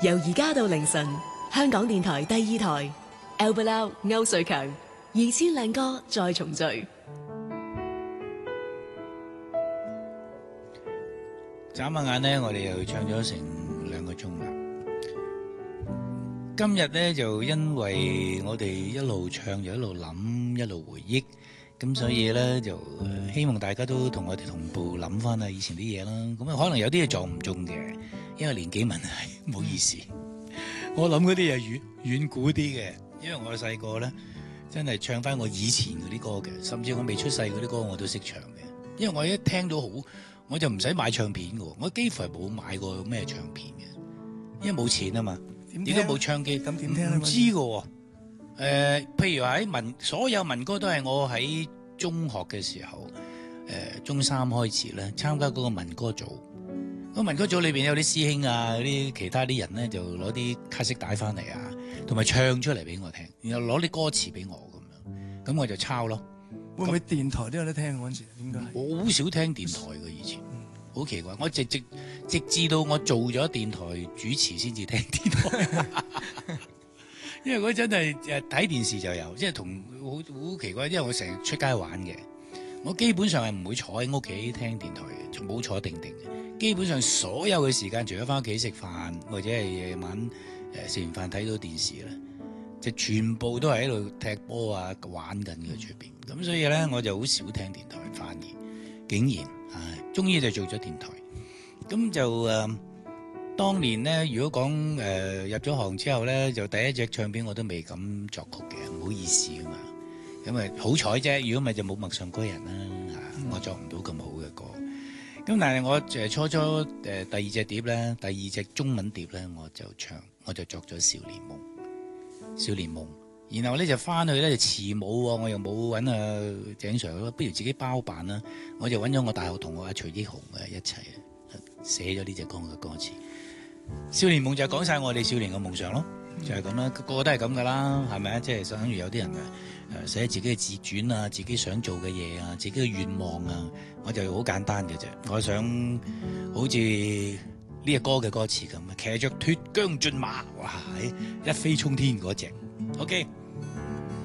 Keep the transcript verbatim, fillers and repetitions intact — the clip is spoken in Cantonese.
由而家到凌晨，香港電台第二台 Albert Lau 歐瑞強，二千靚歌再重聚。 眨下眼呢，我哋又唱咗成兩個鐘啦。今日呢，就因為我哋一路唱就一路諗，一路回憶，咁所以呢，就希望大家都同我哋同步諗翻下以前啲嘢啦。咁啊，可能有啲嘢撞唔中嘅，因為年紀問題，唔好意思。我諗嗰啲嘢遠遠古啲嘅，因為我細個呢，真係唱翻我以前嗰啲歌嘅，甚至我未出世嗰啲歌我都識唱嘅。因為我一聽到好，我就唔使買唱片嘅，我幾乎係冇買過咩唱片嘅，因為冇錢啊嘛，亦都冇唱機， 咁點聽咧？ 唔知嘅喎。誒、呃，譬如喺民所有民歌都係我喺中學嘅時候，誒、呃、中三開始咧參加嗰個民歌組。個民歌組裏邊有啲師兄啊，嗰啲其他啲人咧就攞啲卡式帶翻嚟啊，同埋唱出嚟俾我聽，然後攞啲歌詞俾我咁樣，咁我就抄咯。 會唔會電台都有得聽嗰陣時？應該係。 我好少聽電台嘅以前，好、嗯、奇怪。我直直直至到我做咗電台主持先至聽電台，因為嗰陣係誒睇電視就有，即係同好好奇怪，因為我成日出街玩嘅，我基本上係唔會坐喺屋企聽電台嘅，就冇坐定定嘅。基本上所有嘅時間，除咗翻屋企食飯或者係夜晚誒食完飯睇到電視咧，就全部都係喺度踢波啊玩緊嘅出邊。咁所以咧，我就好少聽電台，反而竟然唉，終於就做咗電台。咁就誒、呃，當年咧，如果講誒、呃、入咗行之後咧，就第一隻唱片我都未敢作曲嘅，唔好意思啊嘛。咁啊好彩啫，如果咪就冇陌上歌人啦嚇，嗯、我作唔到咁好嘅歌。咁但係我誒初初誒、呃、第二隻碟咧，第二隻中文碟咧，我就唱，我就作咗《少年夢》，《少年夢》。然後咧就翻去咧就詞舞喎，我又冇揾阿井 Sir，不如自己包辦啦。我就揾咗我大學同學阿徐益雄嘅一齊寫咗呢隻歌嘅歌詞。少年夢就係講晒我哋少年嘅夢想咯，就係咁啦，個個都係咁噶啦，係咪啊？即係等於有啲人誒寫自己嘅自傳啊，自己想做嘅嘢啊，自己嘅願望啊，我就好簡單嘅啫。我想好似呢隻歌嘅歌詞咁，騎着脫韁駿馬，哇，一飛沖天嗰隻。OK。